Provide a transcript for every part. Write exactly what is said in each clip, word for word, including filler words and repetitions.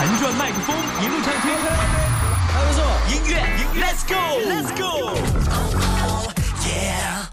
弹转麦克风，一路畅听， 还不错。 音乐，Let's go，Let's go，Yeah。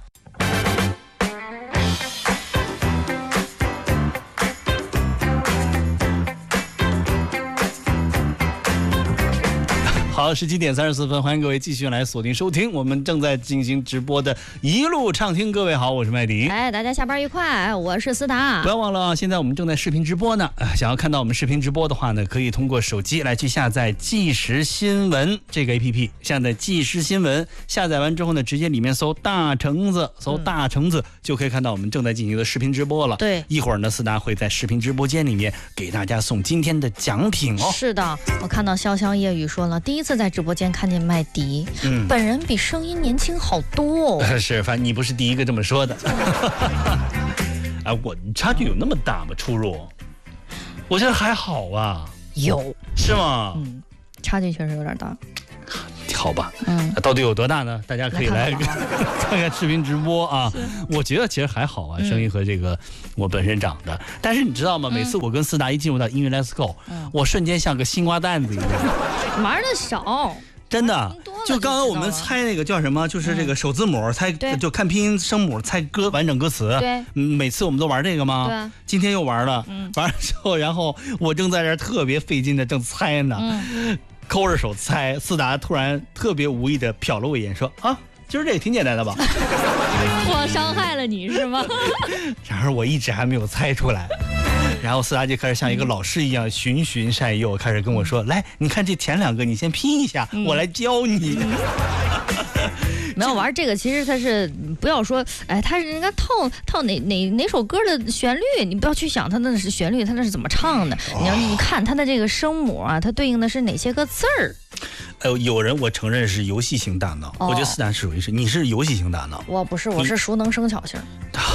好，十七点三十四分，欢迎各位继续来锁定收听我们正在进行直播的一路畅听。各位好，我是麦迪。 哎，大家下班愉快，我是思达。 不要忘了啊，现在我们正在视频直播呢。呃、想要看到我们视频直播的话呢，可以通过手机来去下载即时新闻这个 A P P， 下载即时新闻，下载完之后呢，直接里面搜大橙子，搜大橙子、嗯、就可以看到我们正在进行的视频直播了。 对， 一会儿呢，思达会在视频直播间里面给大家送今天的奖品哦。 是的，我看到潇潇夜雨说了，第一次在直播间看见麦迪，嗯，本人比声音年轻好多哦。 是，反正你不是第一个这么说的。哎，我差距有那么大吗？出入？我觉得还好啊。 有是吗？ 嗯，差距确实有点大。 好吧，嗯，到底有多大呢？大家可以来 看, 看, 看看视频直播啊。我觉得其实还好啊，声音和这个我本身长的。嗯、但是你知道吗？每次我跟思达一进入到音乐 Let's Go，、嗯、我瞬间像个西瓜蛋子一样。 玩的少。 真的，就刚刚我们猜那个叫什么，就是这个首字母猜，就看拼音声母猜歌完整歌词。 对， 每次我们都玩这个吗？ 对。 今天又玩了，嗯、玩了之后，然后我正在这儿特别费劲的正猜呢，嗯、抠着手猜。思达突然特别无意的瞟了我一眼，说：“啊，今儿这也挺简单的吧？” 我伤害了你是吗？ 然而我一直还没有猜出来。然后思达就开始像一个老师一样循循善诱，开始跟我说：“来，你看这前两个，你先拼一下，嗯、我来教你。嗯” 没有玩这个，其实它是不要说，哎，它是应该套套哪哪哪首歌的旋律，你不要去想它那是旋律，它那是怎么唱的，哦、你要你看它的这个声母啊，它对应的是哪些个字儿。 呃，有人我承认是游戏型大脑，哦、我觉得思达是属于是，你是游戏型大脑， 我不是，我是熟能生巧型。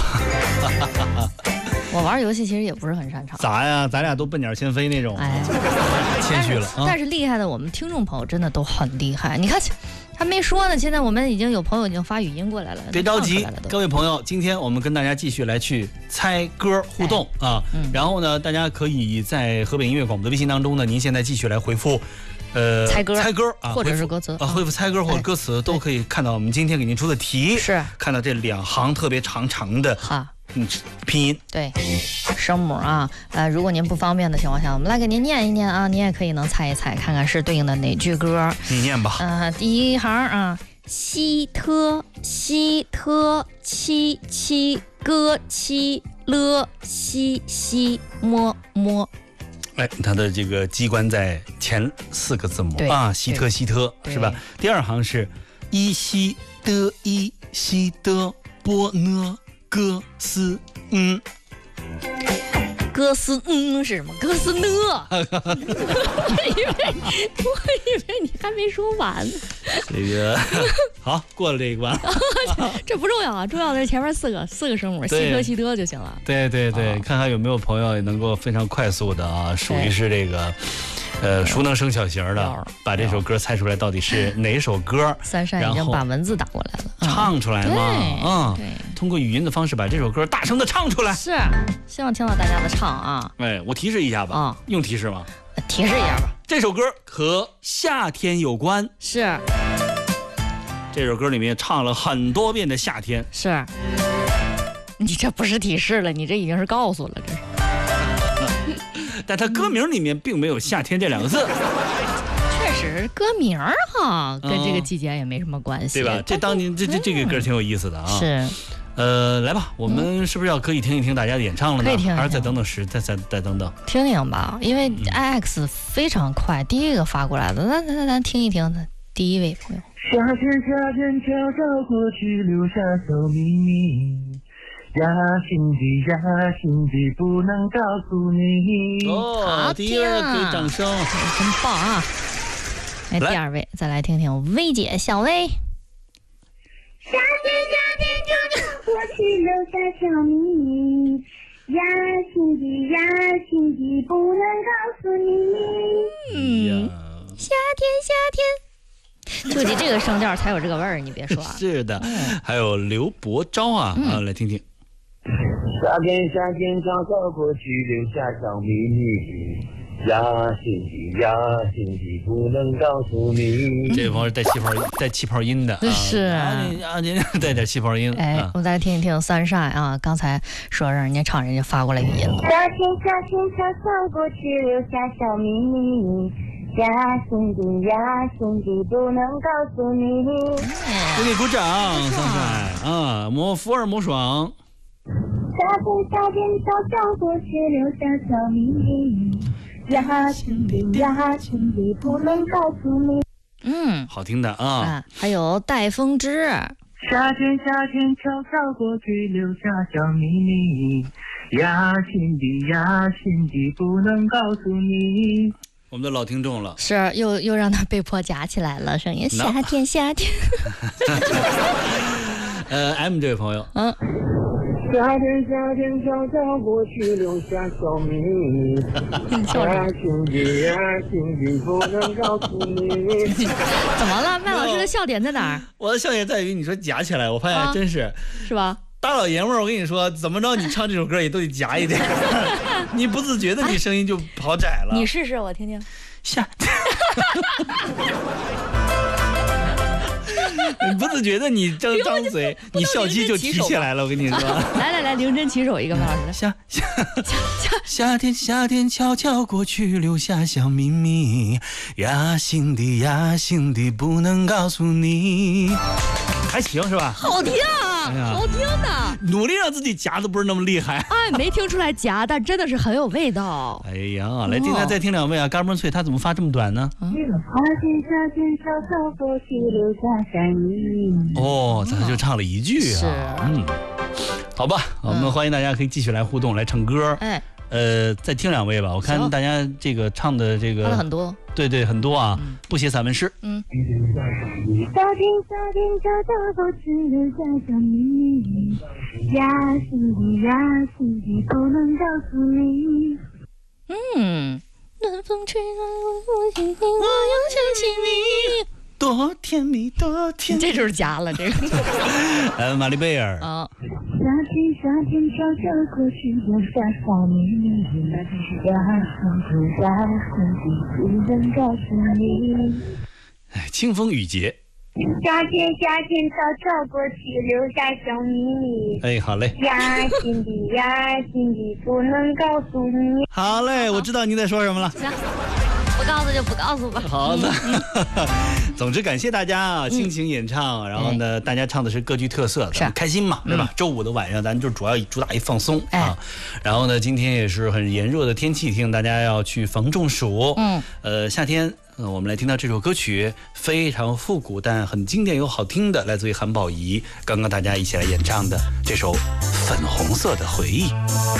我玩游戏其实也不是很擅长。 咋呀？咱俩都笨鸟先飞那种。哎，谦虚了。 但是, 但是厉害的，我们听众朋友真的都很厉害。你看，还没说呢，现在我们已经有朋友已经发语音过来了。 别着急，各位朋友，今天我们跟大家继续来去猜歌互动、哎、啊、嗯。然后呢，大家可以在河北音乐广播的微信当中呢，您现在继续来回复。呃， 猜歌， 猜歌啊， 或者是歌词啊，回复猜歌或者歌词、哎、都可以看到我们今天给您出的题， 是看到这两行特别长长的哈，嗯，拼音对，声母啊，呃，如果您不方便的情况下，我们来给您念一念啊，您也可以能猜一猜，看看是对应的哪句歌。 你念吧。 呃，第一行啊，西特西特七七歌七了西西摸摸。 哎，它的这个机关在前四个字母啊，西特西特是吧？第二行是一西的一西的波呢哥斯嗯， 哥斯嗯是什么？哥斯呢？我以为我以为你还没说完呢。 这个好过了这一关， 这不重要啊，重要的是前面四个四个声母，西特西特就行了。 对对对，哦、看看有没有朋友也能够非常快速的啊，属于是这个。呃，熟能生巧型的，把这首歌猜出来到底是哪首歌？ 三善已经把文字打过来了， 唱出来嘛， 嗯，对， 通过语音的方式把这首歌大声的唱出来。 是，希望听到大家的唱啊。 哎，我提示一下吧，啊、用提示吗？ 提示一下吧。 这首歌和夏天有关。 是。 这首歌里面唱了很多遍的夏天。 是。你这不是提示了，你这已经是告诉了，这是。 但它歌名里面并没有夏天这两个字。 确实，歌名哈跟这个季节也没什么关系， 对吧？这当年这这这个歌挺有意思的啊。 是， 呃，来吧，我们是不是要可以听一听大家的演唱了呢？ 可以听， 还是再等等时，再再再等等， 听听吧，因为 I X 非常快，第一个发过来的，那那咱听一听，第一位朋友。 夏天，夏天悄悄过去，留下小秘密。压心底，压心底，不能告诉你。 哦，第一位给掌声， 真棒啊！哎，第二位，再来听听薇姐，小薇。 夏天，夏天悄悄过去，留下小秘密。压心底，压心底，不能告诉你。 嗯，夏天，夏天。就你这个声调才有这个味儿，你别说啊。 是的，还有刘伯昭啊，嗯、啊，来听听。 夏天，夏天悄悄过去，留下小秘密。 呀，心底呀，心底不能告诉你。 这位朋友带气泡带气泡音的啊， 是啊，你啊你带点气泡音。 哎， 啊我们再听一听 Sunshine 啊，刚才说让人家唱，人家发过来语音了。 夏天，夏天悄悄过去，留下小秘密。呀，心底呀，心底不能告诉你。 给你鼓掌，桑帅啊，摩福尔摩爽。 夏天，夏天悄悄过去，留下小秘密。呀，心底呀，心底不能告诉你。 嗯， 好听的啊。 啊，还有戴风之， 夏天，夏天悄悄过去，留下小秘密。呀，心底呀，心底不能告诉你。 我们的老听众了， 是又又让他被迫夹起来了，声音夏天夏天。 呃 ，M 这位朋友， 嗯， 夏天，夏天悄悄过去，留下小秘密。呀，心底呀，心底不能告诉你。 怎么了？麦老师的笑点在哪儿？ 我的笑点在于你说夹起来，我发现还真是。 是吧？ 大老爷们儿，我跟你说，怎么着你唱这首歌也都得夹一点，你不自觉的你声音就跑窄了。 你试试，我听听。 下，你不自觉的你张张嘴，你笑肌就提起来了。我跟你说， 来来来，凌真起手一个，麦老师。 夏夏夏天夏天悄悄过去，留下小秘密呀，心底呀心底不能告诉你。还行是吧？ 好听啊， 哎呀好听的。 努力让自己夹的不是那么厉害。 哎，没听出来夹，但真的是很有味道。 哎呀，来，今天再听两位啊，嘎嘣脆，他怎么发这么短呢？ 夏天，夏天悄悄过去，留下小秘密。 哦，咱就唱了一句啊。 是嗯，好吧，我们欢迎大家可以继续来互动，来唱歌。 哎， 呃，再听两位吧，我看行大家这个唱的这个唱了很多。 对对，很多啊， 嗯不写散文诗。 嗯， 夏天，夏天悄悄过去，留下小秘密。呀，心底呀，心底不能告诉你。 嗯，暖风吹来我心里，我又想起你。 多甜蜜，多甜蜜。 这就是夹了，这个。 呃，玛丽贝尔。 啊， 夏天，夏天悄悄过去，留下小秘密。呀，心底呀，心底不能告诉你。 哎，清风雨节。 夏天，夏天悄悄过去，留下小秘密。 哎，好嘞。 呀，心底呀，心底不能告诉你。 好嘞，我知道您在说什么了。 行，不告诉就不告诉吧。 好的，总之感谢大家啊，倾情演唱，然后呢，大家唱的是各具特色，咱们开心嘛，对吧？周五的晚上，咱就主要主打一放松啊。然后呢，今天也是很炎热的天气，提醒大家要去防中暑。嗯，呃，夏天，呃，我们来听到这首歌曲，非常复古但很经典又好听的，来自于韩宝仪，刚刚大家一起来演唱的这首《粉红色的回忆》。